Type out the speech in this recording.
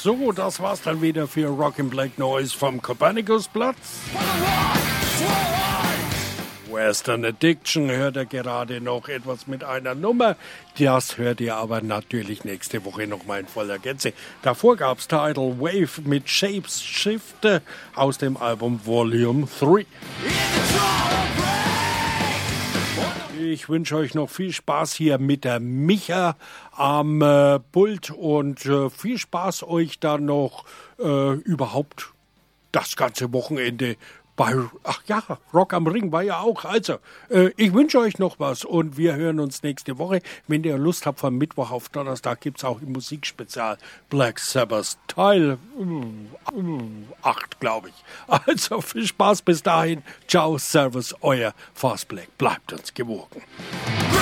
So, das war's dann wieder für Rockin' Black Noise vom Kopernikusplatz. Western Addiction hört ihr gerade noch etwas mit einer Nummer. Das hört ihr aber natürlich nächste Woche nochmal in voller Gänze. Davor gab's Tidal Wave mit Shapes Shift aus dem Album Volume 3. Ich wünsche euch noch viel Spaß hier mit der Micha am Pult und viel Spaß euch dann noch überhaupt das ganze Wochenende bei, Rock am Ring war ja auch. Also, ich wünsche euch noch was und wir hören uns nächste Woche. Wenn ihr Lust habt, von Mittwoch auf Donnerstag gibt es auch im Musikspezial Black Sabbath Teil 8, glaube ich. Also, viel Spaß bis dahin. Ciao, Servus, euer Fast Black. Bleibt uns gewogen.